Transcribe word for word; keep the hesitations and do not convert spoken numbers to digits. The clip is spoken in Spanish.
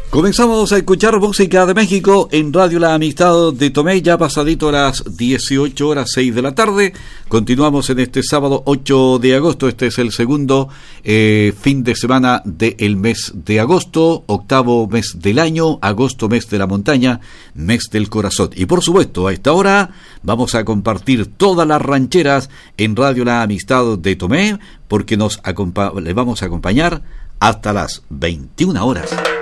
Comenzamos a escuchar música de México en Radio La Amistad de Tomé, ya pasadito las dieciocho horas seis de la tarde. Continuamos en este sábado ocho de agosto. Este es el segundo eh, fin de semana del mes de agosto, octavo mes del año, agosto mes de la montaña, mes del corazón. Y por supuesto, a esta hora vamos a compartir todas las rancheras en Radio La Amistad de Tomé, porque nos acompa- le vamos a acompañar hasta las veintiuna horas.